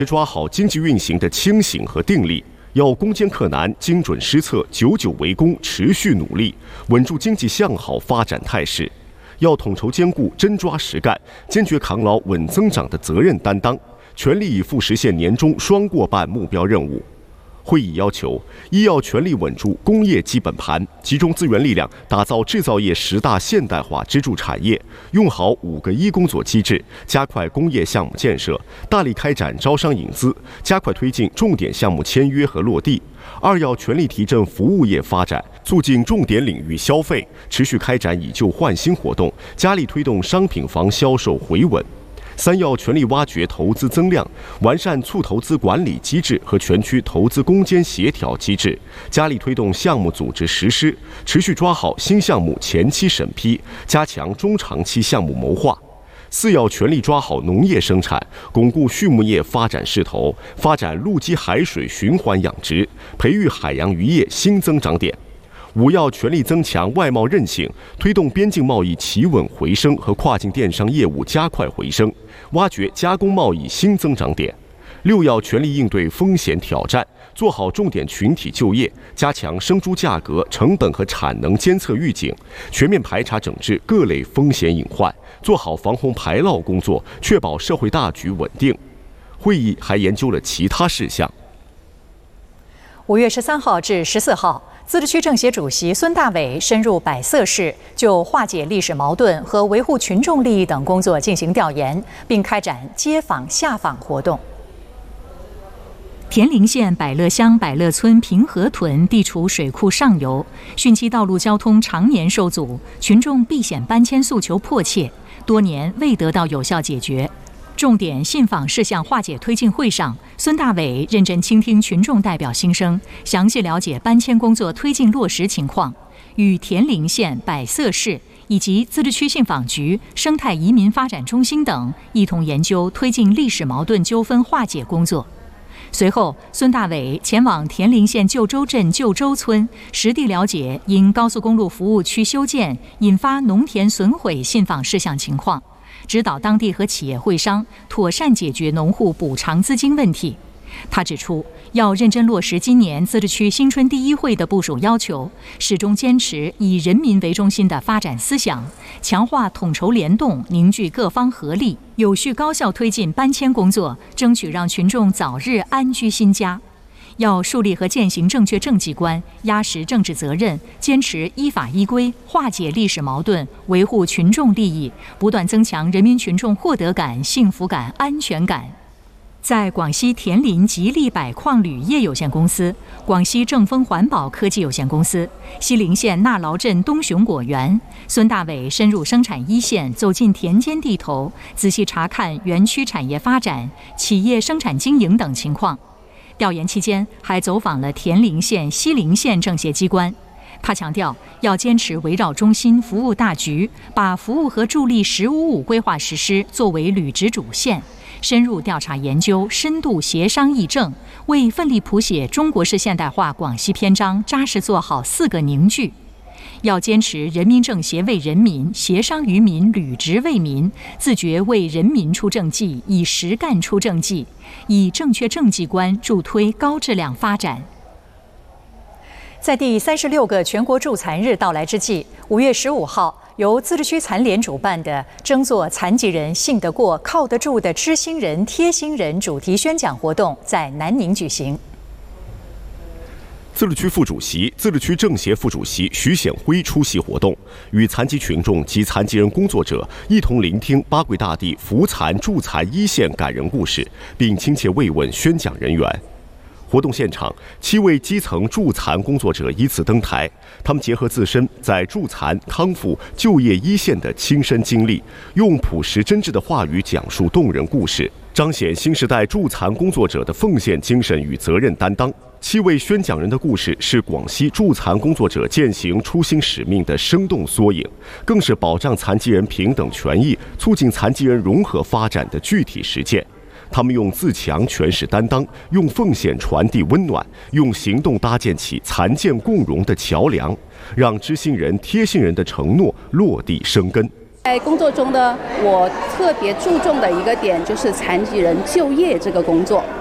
抓好经济运行的清醒和定力，要攻坚克难、精准施策、久久为功、持续努力，稳住经济向好发展态势。要统筹兼顾、真抓实干，坚决扛牢稳增长的责任担当，全力以赴实现年终双过半目标任务。会议要求：一要全力稳住工业基本盘，集中资源力量打造制造业10大现代化支柱产业，用好5个1工作机制，加快工业项目建设，大力开展招商引资，加快推进重点项目签约和落地。二要全力提振服务业发展，促进重点领域消费，持续开展以旧换新活动，加力推动商品房销售回稳。三要全力挖掘投资增量，完善促投资管理机制和全区投资攻坚协调机制，加力推动项目组织实施，持续抓好新项目前期审批，加强中长期项目谋划。四要全力抓好农业生产，巩固畜牧业发展势头，发展陆基海水循环养殖，培育海洋渔业新增长点。五要全力增强外贸韧性，推动边境贸易企稳回升和跨境电商业务加快回升，挖掘加工贸易新增长点。六要全力应对风险挑战，做好重点群体就业，加强生猪价格、成本和产能监测预警，全面排查整治各类风险隐患，做好防洪排涝工作，确保社会大局稳定。会议还研究了其他事项。 5月13号至14号。自治区政协主席孙大伟深入百色市，就化解历史矛盾和维护群众利益等工作进行调研，并开展街访下访活动。田陵县百乐乡百乐村平和屯地处水库上游，汛期道路交通常年受阻，群众避险搬迁诉求迫切，多年未得到有效解决。重点信访事项化解推进会上，孙大伟认真倾听群众代表心声，详细了解搬迁工作推进落实情况，与田陵县百色市以及自治区信访局、生态移民发展中心等一同研究推进历史矛盾纠纷化解工作。随后，孙大伟前往田陵县旧州镇旧州村，实地了解因高速公路服务区修建引发农田损毁信访事项情况，指导当地和企业会商妥善解决农户补偿资金问题。他指出，要认真落实今年自治区新春第一会的部署要求，始终坚持以人民为中心的发展思想，强化统筹联动，凝聚各方合力，有序高效推进搬迁工作，争取让群众早日安居新家。要树立和践行正确政绩观，压实政治责任，坚持依法依规，化解历史矛盾，维护群众利益，不断增强人民群众获得感、幸福感、安全感。在广西田林吉利百矿铝业有限公司、广西正丰环保科技有限公司、西陵县纳劳镇东雄果园，孙大伟深入生产一线，走进田间地头，仔细查看园区产业发展、企业生产经营等情况。调研期间，还走访了田陵县、西陵县政协机关。他强调，要坚持围绕中心、服务大局，把服务和助力“1055”规划实施作为履职主线，深入调查研究，深度协商议政，为奋力谱写中国式现代化广西篇章扎实做好4个凝聚。要坚持人民政协为人民，协商于民，履职为民，自觉为人民出政绩，以实干出政绩，以正确政绩观助推高质量发展。在第36个全国助残日到来之际，5月15号，由自治区残联主办的争做残疾人信得过、靠得住的知心人、贴心人主题宣讲活动在南宁举行。 自治区副主席、自治区政协副主席徐显辉出席活动，与残疾群众及残疾人工作者一同聆听八桂大地扶残助残一线感人故事，并亲切慰问宣讲人员。活动现场，7位基层助残工作者依次登台，他们结合自身在助残、康复、就业一线的亲身经历，用朴实真挚的话语讲述动人故事，彰显新时代助残工作者的奉献精神与责任担当。7位宣讲人的故事是广西助残工作者践行初心使命的生动缩影，更是保障残疾人平等权益、促进残疾人融合发展的具体实践。他们用自强诠释担当，用奉献传递温暖，用行动搭建起残健共融的桥梁，让知心人、贴心人的承诺落地生根。 在工作中呢，我特别注重的一个点就是残疾人就业这个工作。